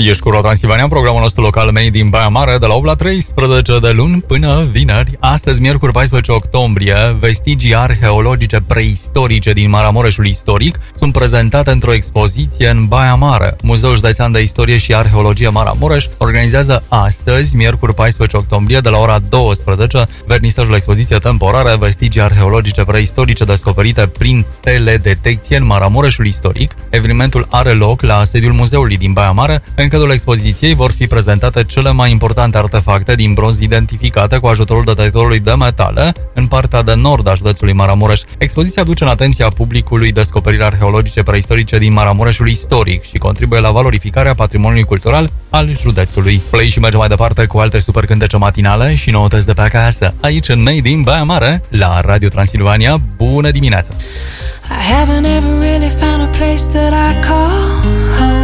Ești cu Transilvania, programul nostru local Made in Baia Mare, de la 8 la 13 de luni până vineri. Astăzi, miercuri 14 octombrie, vestigii arheologice preistorice din Maramureșul istoric sunt prezentate într-o expoziție în Baia Mare. Muzeul Județean de Istorie și Arheologie Maramureș organizează astăzi, miercuri 14 octombrie, de la ora 12, vernisajul expoziției temporare Vestigii arheologice preistorice descoperite prin teledetecție în Maramureșul istoric. Evenimentul are loc la sediul muzeului din Baia Mare. În cadrul expoziției vor fi prezentate cele mai importante artefacte din bronz identificate cu ajutorul detectorului de metale în partea de nord a județului Maramureș. Expoziția aduce în atenția publicului descoperiri arheologice preistorice din Maramureșul istoric și contribuie la valorificarea patrimoniului cultural al județului. Play și mergem mai departe cu alte super cântece matinale și noutăți de pe acasă. Aici în Made in Baia Mare, la Radio Transilvania. Bună dimineața! I haven't ever really found a place that I call home.